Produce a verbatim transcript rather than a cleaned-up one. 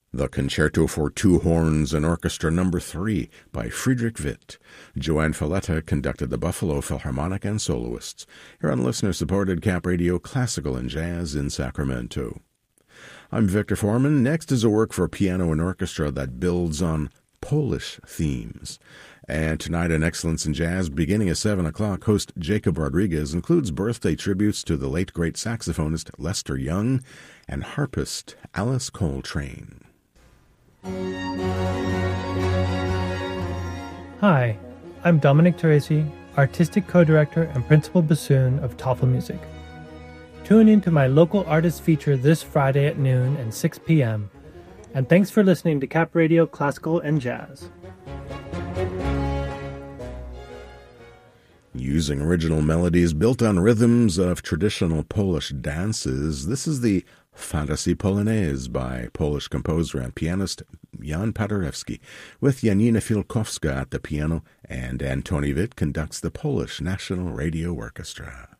The Concerto for Two Horns and Orchestra Number three by Friedrich Witt. Joanne Falletta conducted the Buffalo Philharmonic and soloists. Here on listener-supported Cap Radio Classical and Jazz in Sacramento. I'm Victor Foreman. Next is a work for piano and orchestra that builds on Polish themes. And tonight in Excellence in Jazz, beginning at seven o'clock, host Jacob Rodriguez includes birthday tributes to the late great saxophonist Lester Young and harpist Alice Coltrane. Hi, I'm Dominic Teresi, Artistic Co-Director and Principal Bassoon of Toffel Music. Tune in to my local artist feature this Friday at noon and six p.m. And thanks for listening to Cap Radio Classical and Jazz. Using original melodies built on rhythms of traditional Polish dances, this is the Fantasy Polonaise by Polish composer and pianist Jan Paderewski, with Janina Filkowska at the piano, and Antoni Witt conducts the Polish National Radio Orchestra.